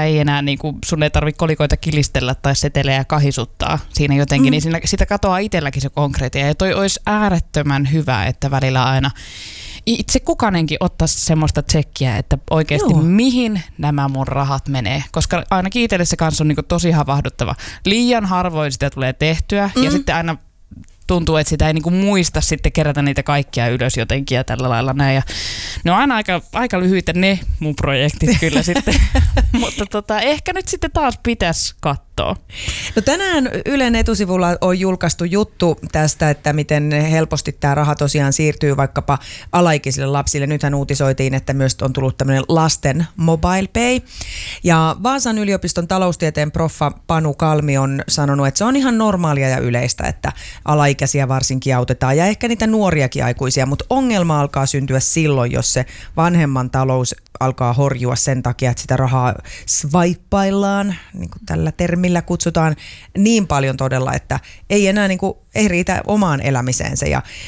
sitä ei enää, niin kuin, sun ei tarvitse kolikoita kilistellä tai setelejä kahisuttaa siinä jotenkin, niin sitä katoaa itselläkin se konkreettia. Ja toi olisi äärettömän hyvä, että välillä aina itse kukainenkin ottaisi semmoista tsekkiä, että oikeasti mihin nämä mun rahat menee. Koska ainakin itselle se kanssa on niin kuin tosi havahduttava. Liian harvoin sitä tulee tehtyä ja sitten aina tuntuu, että sitä ei niinku muista sitten kerätä niitä kaikkia ylös jotenkin ja tällä lailla näin. Ja ne on aina aika lyhyitä ne mun projektit kyllä sitten, mutta ehkä nyt sitten taas pitäisi katsoa. No tänään Ylen etusivulla on julkaistu juttu tästä, että miten helposti tämä raha tosiaan siirtyy vaikkapa alaikäisille lapsille. Nythän uutisoitiin, että myös on tullut tämmöinen lasten mobile pay. Ja Vaasan yliopiston taloustieteen proffa Panu Kalmi on sanonut, että se on ihan normaalia ja yleistä, että alaikäisiä varsinkin autetaan ja ehkä niitä nuoriakin aikuisia, mutta ongelma alkaa syntyä silloin, jos se vanhemman talous alkaa horjua sen takia, että sitä rahaa swipeillaan, niin kuin tällä termillä kutsutaan, niin paljon todella, että ei enää ei riitä omaan elämiseensä.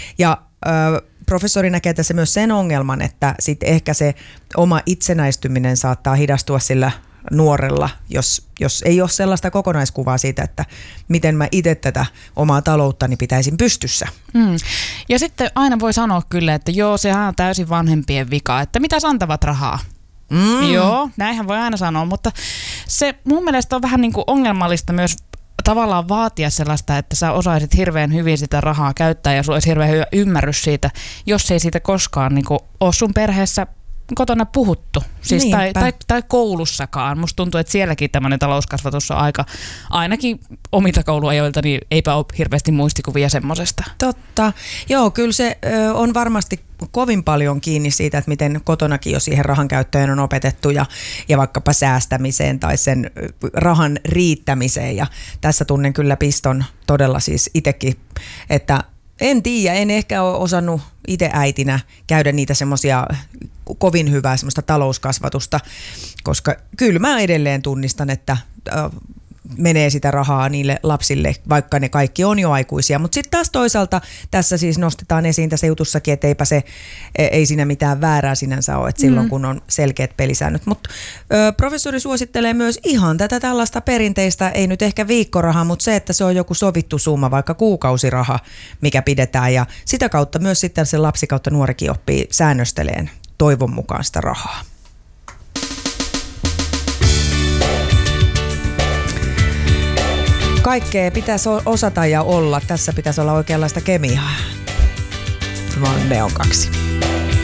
Professori näkee tässä myös sen ongelman, että sitten ehkä se oma itsenäistyminen saattaa hidastua sillä nuorella, jos ei ole sellaista kokonaiskuvaa siitä, että miten mä itse tätä omaa talouttani pitäisin pystyssä. Ja sitten aina voi sanoa kyllä, että joo, sehän on täysin vanhempien vika, että mitä antavat rahaa. Joo, näinhän voi aina sanoa, mutta se mun mielestä on vähän niin kuin ongelmallista myös tavallaan vaatia sellaista, että sä osaisit hirveän hyvin sitä rahaa käyttää ja sulla olisi hirveän hyvä ymmärrys siitä, jos ei siitä koskaan niin kuin ole sun perheessä kotona puhuttu, siis tai koulussakaan. Musta tuntuu, että sielläkin tämmöinen talouskasvatus on ainakin omilta kouluajoilta, niin eipä ole hirveästi muistikuvia semmosesta. Totta. Joo, kyllä se on varmasti kovin paljon kiinni siitä, että miten kotonakin jo siihen rahan käyttöön on opetettu ja vaikkapa säästämiseen tai sen rahan riittämiseen. Ja tässä tunnen kyllä piston todella siis itsekin, että en tiedä, en ehkä ole osannut itse äitinä käydä niitä semmoisia kovin hyvää semmoista talouskasvatusta, koska kyllä mä edelleen tunnistan, että menee sitä rahaa niille lapsille, vaikka ne kaikki on jo aikuisia. Mutta sitten taas toisaalta tässä siis nostetaan esiin tässä jutussakin, että ei siinä mitään väärää sinänsä ole, että silloin kun on selkeät pelisäännöt. Mutta professori suosittelee myös ihan tätä tällaista perinteistä, ei nyt ehkä viikkoraha, mutta se, että se on joku sovittu summa, vaikka kuukausiraha, mikä pidetään. Ja sitä kautta myös sitten se lapsi kautta nuorikin oppii säännösteleen toivon mukaan sitä rahaa. Kaikkea pitäisi osata ja olla. Tässä pitäisi olla oikeanlaista kemiaa. Mä oon Neon 2.